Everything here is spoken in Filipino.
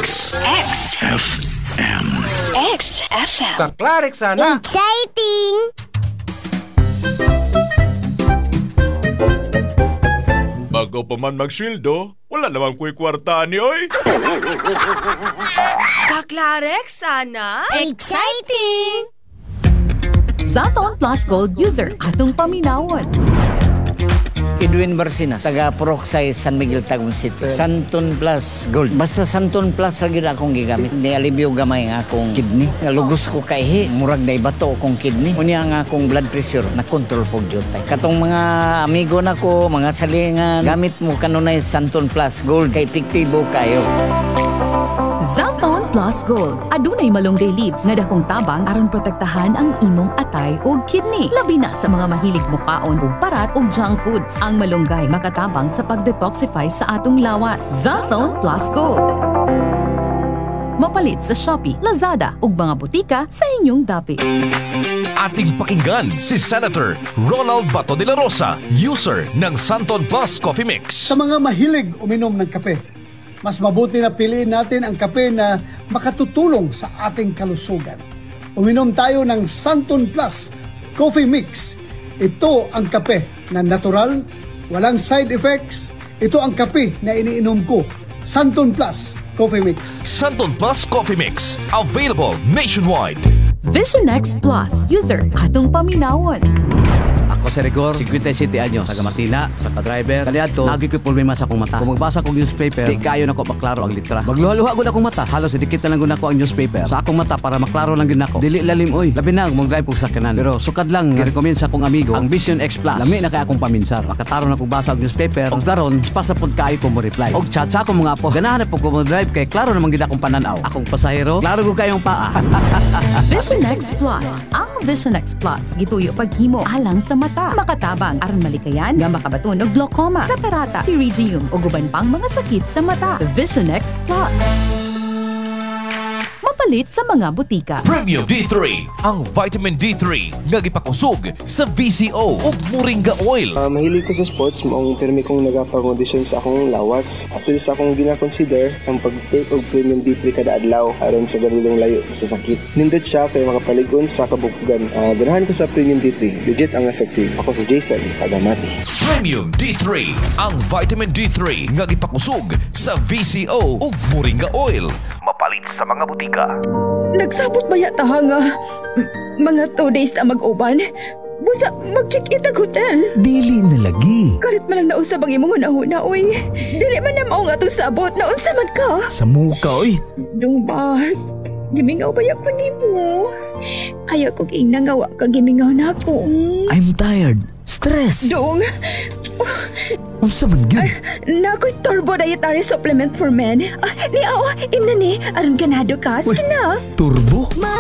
XFM. XFM. Kaklarik sana. Exciting! Bago pa man magsweldo, wala namang kuy kwarta ni oy. Kaklarek sana? Exciting! Zaton Plus Gold user atong paminawon. Edwin Barcinas, taga Poroxay, San Miguel, Tagum City. Santon Plus Gold. Basta Santon Plus lagi na akong gigamit. Nialibyo gamay nga akong kidney. Nalugos ko kay murag na ibato akong kidney. Unya nga akong blood pressure na control po jotay. Katong mga amigo na ko, mga salingan, gamit mo kanunay Santon Plus Gold kay epektibo kayo. Zaton Plus Gold. Adunay malunggay leaves nga dakong tabang aron protektahan ang imong atay o kidney. Labi na sa mga mahilig mukaon o parat o junk foods. Ang malunggay makatabang sa pag-detoxify sa atong lawas. Zaton Plus Gold. Mapalit sa Shopee, Lazada ug mga butika sa inyong dapit. Ating pakinggan si Senator Ronald Bato de la Rosa, user ng Santon Plus Coffee Mix. Sa mga mahilig uminom ng kape, mas mabuti na piliin natin ang kape na makatutulong sa ating kalusugan. Uminom tayo ng Santon Plus Coffee Mix. Ito ang kape na natural, walang side effects. Ito ang kape na iniinom ko. Santon Plus Coffee Mix. Santon Plus Coffee Mix, available nationwide. Vision X Plus user atong paminawon. Ako si Rigor, 57 anyos, taga Martina, sa ka-driver. Kaliadto, lagi ko'y problema sa akong mata. Kung magbasa kong newspaper, di kayo na ko maklaro ang litra. Magluha-luha gud akong mata, halos idikit na lang gud ako ang newspaper. Sa akong mata para maklaro lang gid nako. Dili lalim oy, labi na mong drive kong sakyanan. Pero sukad lang, i-recommend sa akong amigo ang Vision X Plus. Lami na kay akong paminsar. Makataro na kong basa ang newspaper, og daron, pasa pud kayo ko mo reply. Og chat-chat ko mga po. Ganahan na po ko mo drive kay klaro naman gid akong pananaw. Akong pasahero, klaro ko kayong paa. Vision X Plus. Ang Vision X Plus gituyo paghimo alang sa mata. Makatabang aron malikayan nga makabaton og glaucoma, katarata, pterygium ug uban pang mga sakit sa mata. Vision X Plus. Mapalit sa mga butika. Premium D3, ang vitamin D3 nga gipakusog sa VCO ug Moringa Oil. Mahilig ko sa sports, maong pirmi kong nagapang-audition sa akong lawas. Apil sa akong gina-consider ang pag-take og Premium D3 kada adlaw aron sa ganulong layo sa sakit. Nindot siya kay makapaligon sa kabukugan. Ganahan ko sa Premium D3, legit ang effective. Ako si Jason, taga Mati. Premium D3, ang vitamin D3 nga gipakusog sa VCO ug Moringa Oil. Mapalit sa mga butika. Nagsabot ba yata nga? Mga 2 days na mag-uban? Busa, mag-check-in ang hotel. Dili na lagi. Kalit man lang nausab ang imong hunahuna, oy. Dili man na mao nga itong sabot. Naunsa man ka? Sa muka, oy. Dong ba? Gimingaw ba ko ni mo? Ayaw kong inangawa ka gimingaw na ako. I'm tired. Stress. Dong, Unsa man gyud? nako'y turbo dietary supplement for men. Imna ni, aron ganado ka. Sige na. Turbo?